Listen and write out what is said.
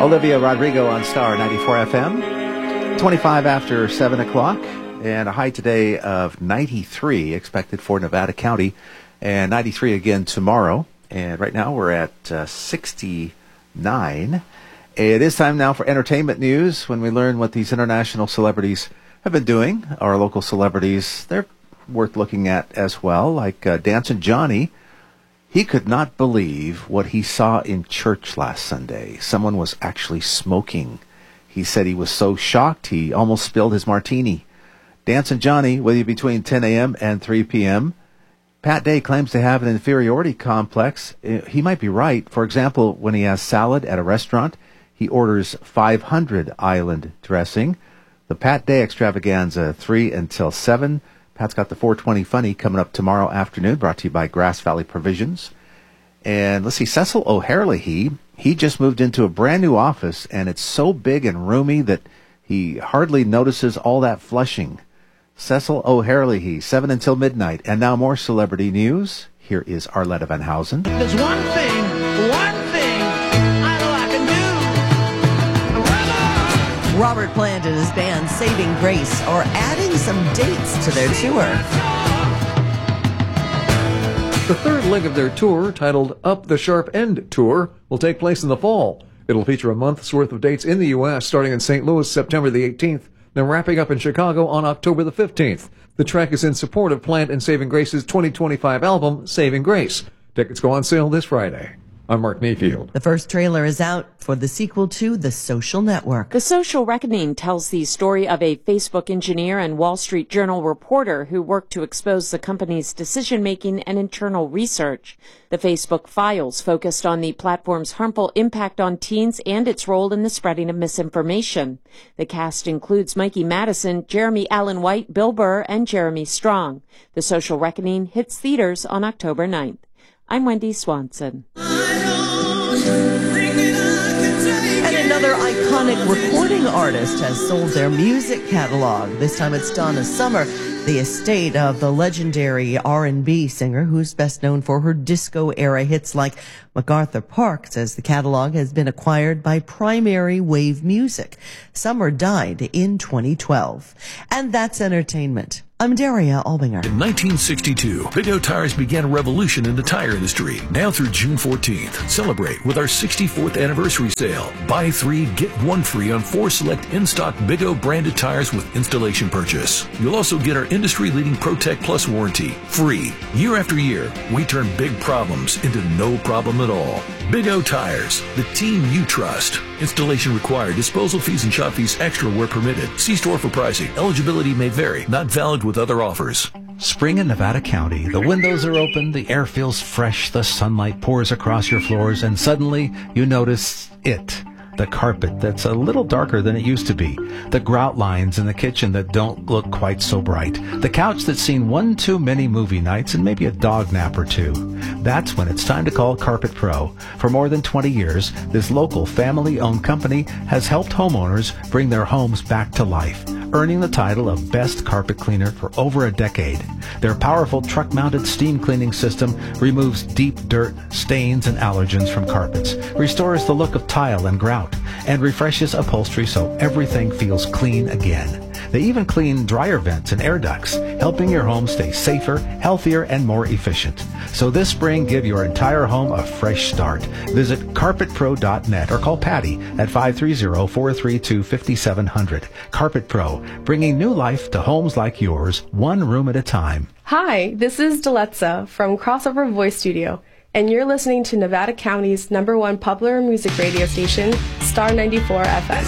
Olivia Rodrigo on Star 94 FM, 25 after 7 o'clock, and a high today of 93 expected for Nevada County, and 93 again tomorrow. And right now we're at 69. It is time now for entertainment news when we learn what these international celebrities have been doing. Our local celebrities, they're worth looking at as well, like Dancing Johnny. He could not believe what he saw in church last Sunday. Someone was actually smoking. He said he was so shocked he almost spilled his martini. Dancing Johnny with you between 10 a.m. and 3 p.m. Pat Day claims to have an inferiority complex. He might be right. For example, when he has salad at a restaurant, he orders 500 island dressing. The Pat Day extravaganza, 3 until 7. Pat's got the 420 Funny coming up tomorrow afternoon, brought to you by Grass Valley Provisions. And let's see, Cecil O'Herlihy, he just moved into a brand new office, and it's so big and roomy that he hardly notices all that flushing. Cecil O'Herlihy, 7 until midnight. And now more celebrity news. Here is Arletta Van Housen. There's one thing I know I can do. Robert Plant and his band Saving Grace are adding some dates to their tour. The third leg of their tour, titled Up the Sharp End Tour, will take place in the fall. It'll feature a month's worth of dates in the U.S., starting in St. Louis September the 18th, then wrapping up in Chicago on October the 15th. The track is in support of Plant and Saving Grace's 2025 album, Saving Grace. Tickets go on sale this Friday. I'm Mark Mayfield. The first trailer is out for the sequel to The Social Network. The Social Reckoning tells the story of a Facebook engineer and Wall Street Journal reporter who worked to expose the company's decision-making and internal research. The Facebook Files focused on the platform's harmful impact on teens and its role in the spreading of misinformation. The cast includes Mikey Madison, Jeremy Allen White, Bill Burr, and Jeremy Strong. The Social Reckoning hits theaters on October 9th. I'm Wendy Swanson. And another iconic recording artist has sold their music catalog. This time it's Donna Summer, the estate of the legendary R&B singer who's best known for her disco-era hits like MacArthur Park, says the catalog has been acquired by Primary Wave Music. Summer died in 2012. And that's entertainment. I'm Daria Albinger. In 1962, Big O Tires began a revolution in the tire industry. Now through June 14th, celebrate with our 64th anniversary sale. Buy 3, get 1 free on 4 select in-stock Big O branded tires with installation purchase. You'll also get our industry-leading ProTech Plus warranty, free. Year after year, we turn big problems into no problem at all. Big O Tires, the team you trust. Installation required. Disposal fees and shop fees extra where permitted. See store for pricing. Eligibility may vary. Not valid with other offers. Spring in Nevada County. The windows are open, the air feels fresh, the sunlight pours across your floors, and suddenly you notice it. The carpet that's a little darker than it used to be. The grout lines in the kitchen that don't look quite so bright. The couch that's seen one too many movie nights and maybe a dog nap or two. That's when it's time to call Carpet Pro. For more than 20 years, this local family-owned company has helped homeowners bring their homes back to life, earning the title of Best Carpet Cleaner for over a decade. Their powerful truck-mounted steam cleaning system removes deep dirt, stains, and allergens from carpets, restores the look of tile and grout, and refreshes upholstery so everything feels clean again. They even clean dryer vents and air ducts, helping your home stay safer, healthier, and more efficient. So this spring, give your entire home a fresh start. Visit carpetpro.net or call Patty at 530-432-5700. Carpet Pro, bringing new life to homes like yours, one room at a time. Hi, this is Deletza from Crossover Voice Studio, and you're listening to Nevada County's #1 popular music radio station, Star 94 FM.